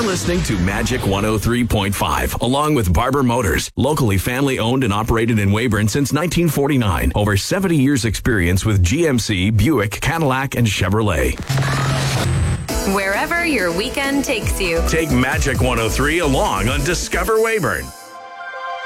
listening to Magic 103.5, along with Barber Motors, locally family owned and operated in Weyburn since 1949. Over 70 years experience with GMC, Buick, Cadillac, and Chevrolet. Wherever your weekend takes you. Take Magic 103 along on Discover Weyburn.